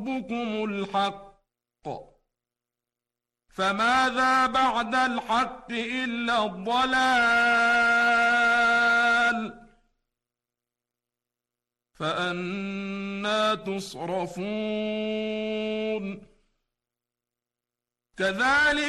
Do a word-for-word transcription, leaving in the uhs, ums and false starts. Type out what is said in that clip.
ربكم الحق فماذا بعد الحق إلا الضلال فأنى تصرفون كذلك